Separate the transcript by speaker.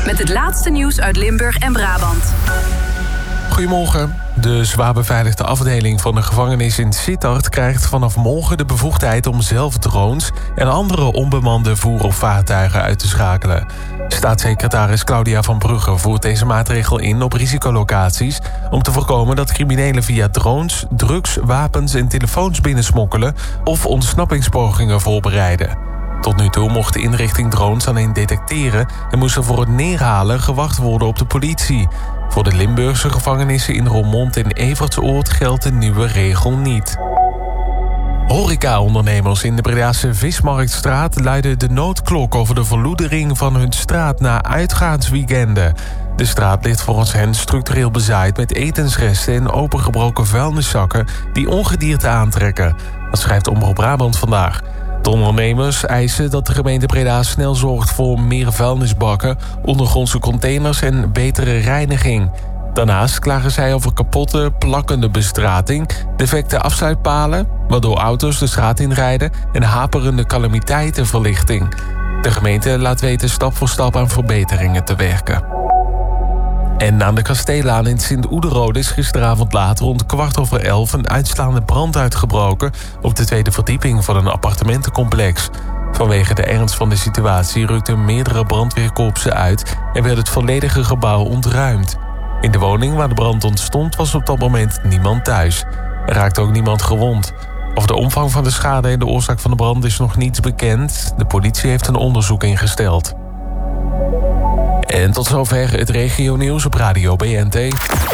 Speaker 1: met het laatste nieuws uit Limburg en Brabant.
Speaker 2: Goedemorgen. De zwaar beveiligde afdeling van de gevangenis in Sittard krijgt vanaf morgen de bevoegdheid om zelf drones en andere onbemande voer- of vaartuigen uit te schakelen. Staatssecretaris Claudia van Brugge voert deze maatregel in op risicolocaties om te voorkomen dat criminelen via drones, drugs, wapens en telefoons binnensmokkelen of ontsnappingspogingen voorbereiden. Tot nu toe mocht de inrichting drones alleen detecteren en moest er voor het neerhalen gewacht worden op de politie. Voor de Limburgse gevangenissen in Roermond en Evertsoord geldt de nieuwe regel niet. Horeca-ondernemers in de Bredaanse Vismarktstraat luiden de noodklok over de verloedering van hun straat na uitgaansweekenden. De straat ligt volgens hen structureel bezaaid met etensresten en opengebroken vuilniszakken die ongedierte aantrekken. Dat schrijft Omroep Brabant vandaag. De ondernemers eisen dat de gemeente Breda snel zorgt voor meer vuilnisbakken, ondergrondse containers en betere reiniging. Daarnaast klagen zij over kapotte, plakkende bestrating, defecte afsluitpalen, waardoor auto's de straat inrijden en haperende calamiteitenverlichting. De gemeente laat weten stap voor stap aan verbeteringen te werken. En aan de Kasteelaan in Sint-Oederode is gisteravond laat rond 11:15 een uitslaande brand uitgebroken op de tweede verdieping van een appartementencomplex. Vanwege de ernst van de situatie rukten meerdere brandweerkorpsen uit en werd het volledige gebouw ontruimd. In de woning waar de brand ontstond was op dat moment niemand thuis. Er raakte ook niemand gewond. Over de omvang van de schade en de oorzaak van de brand is nog niets bekend. De politie heeft een onderzoek ingesteld. En tot zover het regionieuws op Radio BNT.